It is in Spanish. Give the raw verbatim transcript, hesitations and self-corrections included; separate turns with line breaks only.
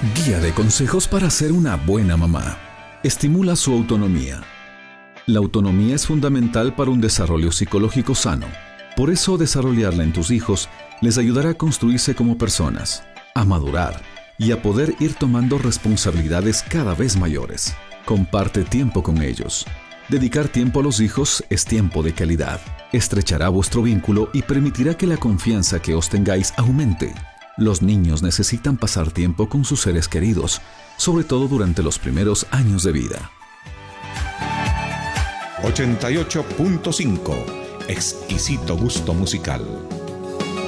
Guía de consejos para ser una buena mamá. Estimula su autonomía. La autonomía es fundamental para un desarrollo psicológico sano. Por eso, desarrollarla en tus hijos les ayudará a construirse como personas, a madurar y a poder ir tomando responsabilidades cada vez mayores. Comparte tiempo con ellos. Dedicar tiempo a los hijos es tiempo de calidad. Estrechará vuestro vínculo y permitirá que la confianza que os tengáis aumente. Los niños necesitan pasar tiempo con sus seres queridos, sobre todo durante los primeros años de vida.
ochenta y ocho punto cinco. Exquisito gusto musical.